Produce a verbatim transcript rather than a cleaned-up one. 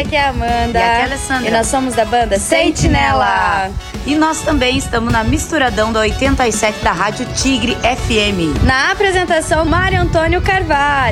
aqui é a Amanda. E aqui é a Alessandra. E nós somos da banda Sentinela. E nós também estamos na Misturadão da oitenta e sete da Rádio Tigre F M. Na apresentação, Mário Antônio Carvalho.